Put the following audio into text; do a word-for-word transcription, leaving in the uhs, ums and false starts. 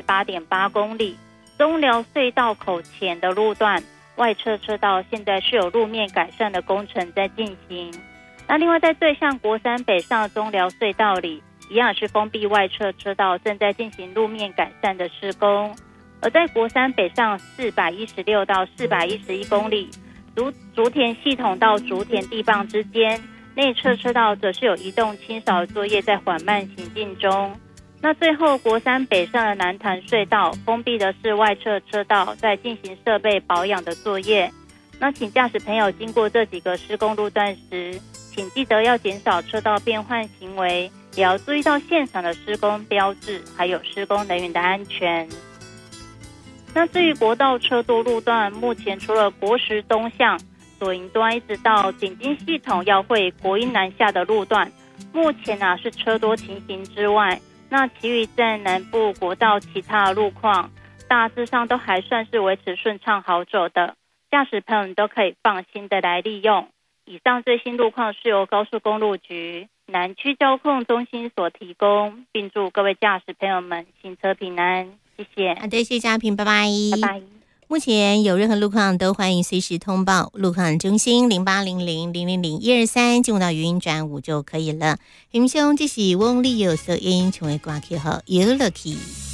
八点八公里。中寮隧道口前的路段外侧车道现在是有路面改善的工程在进行。那另外在对向国三北上中寮隧道里，一样是封闭外侧车道，正在进行路面改善的施工。而在国三北上四百一十六到四百一十一公里，竹竹田系统到竹田地磅之间内侧车道则是有移动清扫作业在缓慢行进中。那最后国三北上的南潭隧道封闭的是外侧车道，在进行设备保养的作业。那请驾驶朋友经过这几个施工路段时，请记得要减少车道变换行为，也要注意到现场的施工标志，还有施工人员的安全。那至于国道车多路段，目前除了国十东向左营端一直到顶金系统要会国一南下的路段，目前啊是车多情形之外，那其余在南部国道其他的路况大致上都还算是维持顺畅好走的，驾驶朋友们都可以放心的来利用。以上最新路况是由高速公路局南区交控中心所提供，并祝各位驾驶朋友们行车平安，谢谢。 好的，谢谢嘉平，拜拜， 拜拜。 目前有任何路况都欢迎随时通报路况中心零八零零零零零一二三，进入到语音转五就可以了。平兄，这是翁立友所音成为歌曲后游乐器。